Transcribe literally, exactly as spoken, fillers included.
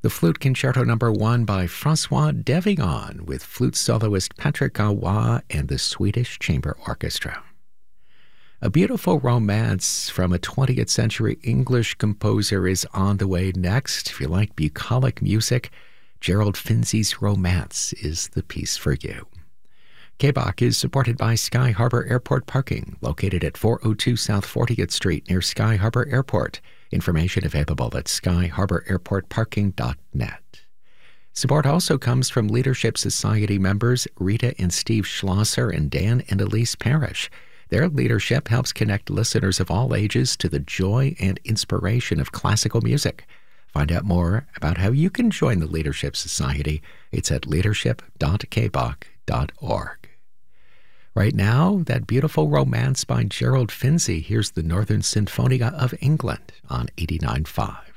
The Flute Concerto Number One by Francois Devillon with flute soloist Patrick Gaulois and the Swedish Chamber Orchestra. A beautiful romance from a twentieth century English composer is on the way next. If you like bucolic music, Gerald Finzi's Romance is the piece for you. K B O C is supported by Sky Harbor Airport Parking, located at four oh two South fortieth Street near Sky Harbor Airport. Information available at sky harbor airport parking dot net. Support also comes from Leadership Society members Rita and Steve Schlosser and Dan and Elise Parrish. Their leadership helps connect listeners of all ages to the joy and inspiration of classical music. Find out more about how you can join the Leadership Society. It's at leadership dot k b o c dot org. Right now, that beautiful romance by Gerald Finzi. Here's the Northern Sinfonia of England on eighty-nine point five.